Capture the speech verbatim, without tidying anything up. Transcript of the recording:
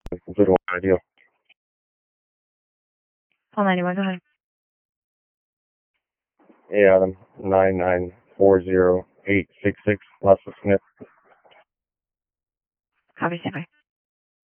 Complete one ideal. Call ninety-one, go ahead. Hey, Adam. nine nine four zero eight six six, Leslie Smith. Copy, stand by.